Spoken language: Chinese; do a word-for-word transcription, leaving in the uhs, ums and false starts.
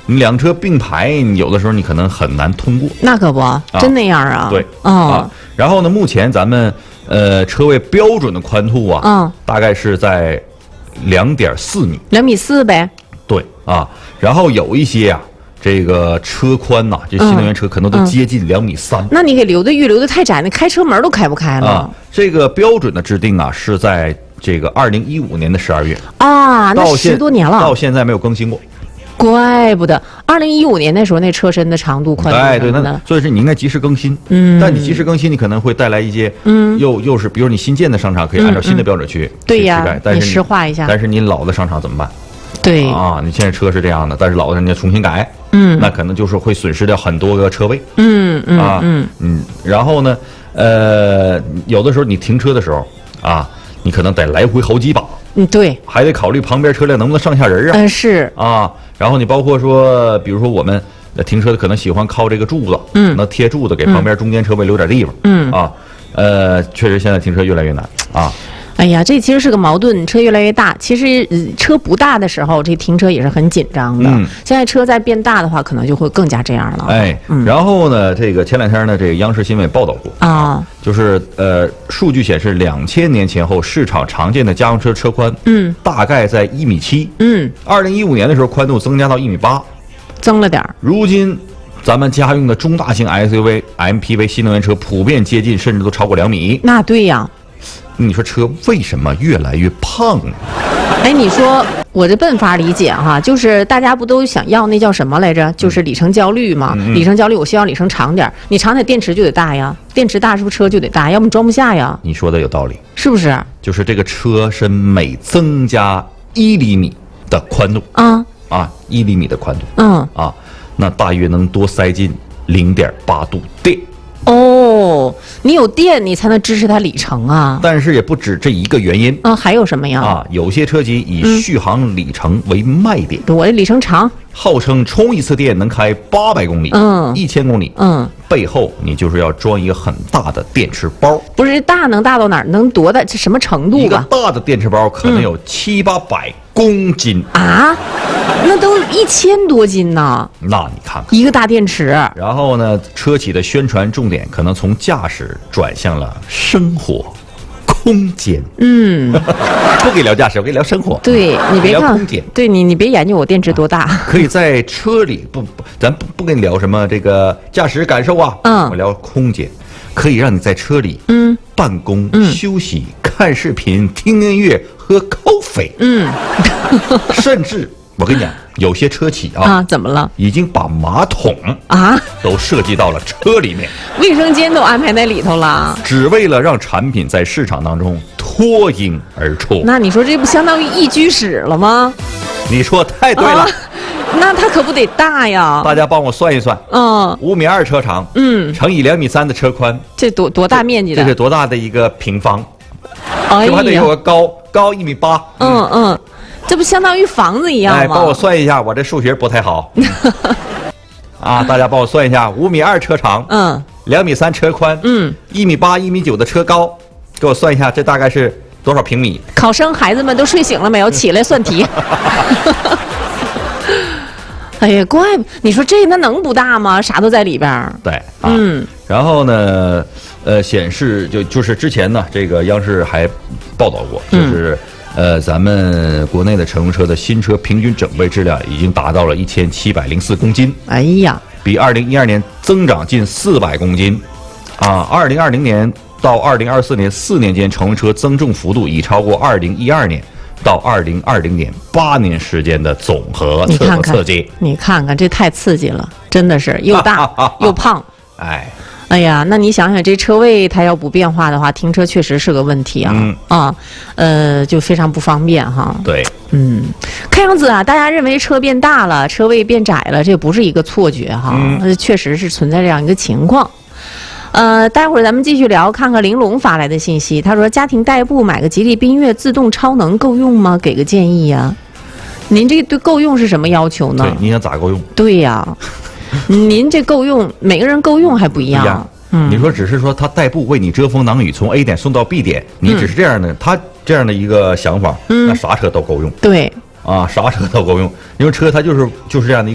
你两车并排，有的时候你可能很难通过。 那可不，啊、真那样啊？ 对， 哦、 啊。然后呢，目前咱们呃车位标准的宽度啊， 嗯， 大概是在两点四米， 两米四呗。 对啊，然后有一些啊。这个车宽呐、啊，这新能源车可能都接近两米三、嗯嗯。 那你给留的预留的太窄，那开车门都开不开了。 啊，这个标准的制定啊，是在这个二零一五年的十二月啊，那十多年了， 到现在没有更新过。 怪不得二零一五年那时候那车身的长度宽度， 哎，对，那所以是你应该及时更新。嗯，但你及时更新，你可能会带来一些，嗯，又又是比如你新建的商场可以按照新的标准去、嗯嗯、 对呀， 但是你实化一下。 但是你老的商场怎么办？ 对啊，你现在车是这样的，但是老的人家重新改， 嗯， 那可能就是会损失掉很多个车位， 嗯嗯啊嗯嗯，然后呢，呃，有的时候你停车的时候啊，你可能得来回好几把， 嗯，对， 还得考虑旁边车辆能不能上下人啊， 嗯是啊，然后你包括说，比如说我们停车的可能喜欢靠这个柱子，嗯，那贴柱子给旁边中间车位留点地方， 嗯啊，呃，确实现在停车越来越难啊。 哎呀，这其实是个矛盾，车越来越大。其实、呃、车不大的时候，这停车也是很紧张的。嗯、现在车再变大的话，可能就会更加这样了。 哎，嗯、然后呢，这个前两天呢，这个央视新闻也报道过啊， 就是呃，数据显示，两千年前后市场常见的家用车车宽， 嗯， 大概在一米七， 嗯， 二零一五年的时候宽度增加到一米八， 增了点儿。 如今，咱们家用的中大型 S U V、M P V 新能源车普遍接近，甚至都超过两米。 那对呀。 你说车为什么越来越胖呢？ 哎，你说我这笨法理解哈，就是大家不都想要那叫什么来着？就是里程焦虑嘛。嗯、里程焦虑，我希望里程长点，你长点电池就得大呀，电池大是不是车就得大？要不你装不下呀。 你说的有道理， 是不是？ 就是这个车身每增加一厘米的宽度啊啊，一厘米的宽度， 嗯啊，那大约能多塞进零点八度电。 哦，你有电，你才能支持它里程啊。 但是也不止这一个原因。 嗯，还有什么呀？ 啊，有些车企以续航里程为卖点。 嗯、我这里程长， 号称充一次电能开八百公里， 嗯， 一千公里， 嗯， 背后你就是要装一个很大的电池包。 不是大能大到哪儿？能多大？这什么程度吧？ 一个大的电池包可能有七八百公斤、 嗯、啊。那都一千多斤呢， 那你看看一个大电池。 然后呢，车企的宣传重点可能从驾驶转向了生活空间。 嗯， 不给聊驾驶，我给聊生活。 对你别看空间， 对你你别研究我电池多大。 可以在车里不不，咱不不跟你聊什么这个驾驶感受啊， 嗯， 我聊空间，可以让你在车里嗯办公、 嗯、 休息、看视频、听音乐、喝 coffee， 嗯， 甚至。我跟你讲，有些车企啊， 啊，怎么了？ 已经把马桶啊都设计到了车里面， 卫生间都安排在里头了， 只为了让产品在市场当中脱颖而出。 那你说这不相当于一居室了吗？ 你说太对了，啊、 那它可不得大呀！ 大家帮我算一算， 嗯， 五米二车长， 嗯， 乘以两米三的车宽， 这多多大面积的？ 这是多大的一个平方？ 哎呀， 还得有个高高一米八， 嗯嗯。这不相当于房子一样吗？ 哎，帮我算一下，我这数学不太好。啊，大家帮我算一下，五米二车长， 嗯， 两米三车宽， 嗯， 一米八、一米九的车高，给我算一下，这大概是多少平米？ 考生孩子们都睡醒了没有？起来算题。哎呀，怪不你说这那能不大吗？啥都在里边。 对，啊、 嗯， 然后呢，呃，显示就就是之前呢，这个央视还报道过，就是。嗯呃，咱们国内的乘用车的新车平均整备质量已经达到了一千七百零四公斤。 哎呀， 比二零一二年增长近四百公斤，啊，二零二零年到二零二四年四年间，乘用车增重幅度已超过二零一二年到二零二零年八年时间的总和。 你看看， 刺激！ 你看看，这太刺激了，真的是又大又胖。 哎。 哎呀，那你想想，这车位它要不变化的话，停车确实是个问题啊， 嗯、 啊，呃，就非常不方便哈。 对， 嗯，看样子啊，大家认为车变大了，车位变窄了，这不是一个错觉哈，嗯、确实是存在这样一个情况。呃，待会儿咱们继续聊，看看玲珑发来的信息，他说家庭代步买个吉利缤越自动超能够用吗？给个建议呀、啊。您这对够用是什么要求呢？ 对，你想咋够用？ 对呀、啊。您这够用，每个人够用还不一样。 一样嗯，你说只是说他代步为你遮风挡雨，从 A 点送到 B 点，你只是这样的，嗯、他这样的一个想法， 嗯， 那啥车都够用。 对， 啊，啥车都够用，因为车它就是就是这样的一个。